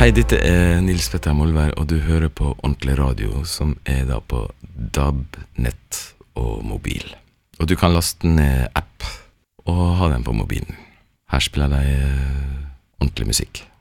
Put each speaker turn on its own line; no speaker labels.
Hei, dette Nils Petter Molvær, og du hører på Ordentlig Radio, som da på DAB-nett og mobil. Og du kan laste ned app og ha den på mobilen. Her spiller de ordentlig musikk.